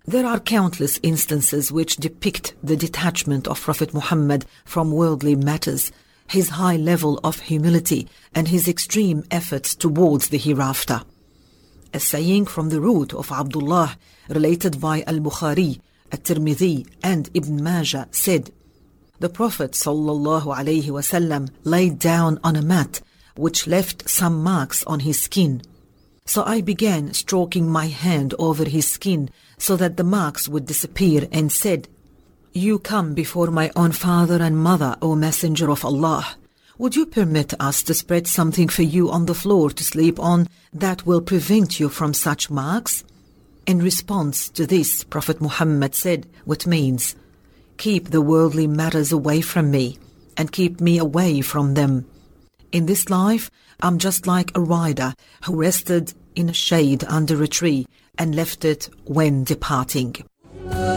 There are countless instances which depict the detachment of Prophet Muhammad from worldly matters, his high level of humility, and his extreme efforts towards the hereafter. A saying from the root of Abdullah, related by Al-Bukhari, At-Tirmidhi, and Ibn Majah, said, "The Prophet ﷺ laid down on a mat which left some marks on his skin. So I began stroking my hand over his skin so that the marks would disappear, and said, 'You come before my own father and mother, O Messenger of Allah. Would you permit us to spread something for you on the floor to sleep on that will prevent you from such marks?' In response to this, Prophet Muhammad said, which means, 'Keep the worldly matters away from me, and keep me away from them. In this life, I'm just like a rider who rested in a shade under a tree and left it when departing.'"